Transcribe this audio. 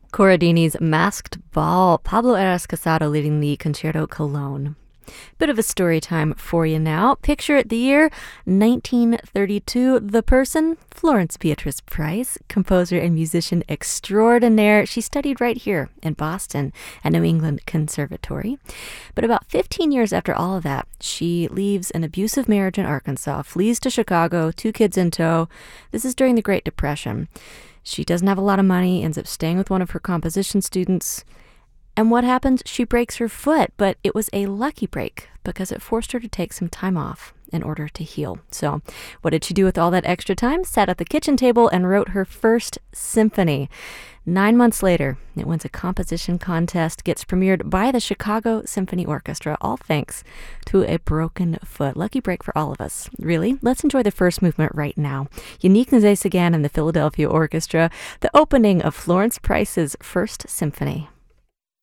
Corradini's Masked Ball, Pablo Eras Casado leading the Concerto Cologne. Bit of a story time for you now. Picture the year 1932. The person, Florence Beatrice Price, composer and musician extraordinaire. She studied right here in Boston at New England Conservatory. But about 15 years after all of that, she leaves an abusive marriage in Arkansas, flees to Chicago, 2 kids in tow. This is during the Great Depression. She doesn't have a lot of money, ends up staying with one of her composition students. And what happens? She breaks her foot, but it was a lucky break because it forced her to take some time off in order to heal. So what did she do with all that extra time? Sat at the kitchen table and wrote her first symphony. 9 months later, it wins a composition contest, gets premiered by the Chicago Symphony Orchestra, all thanks to a broken foot. Lucky break for all of us, really. Let's enjoy the first movement right now. Yannick Nézet-Séguin and the Philadelphia Orchestra, the opening of Florence Price's First Symphony.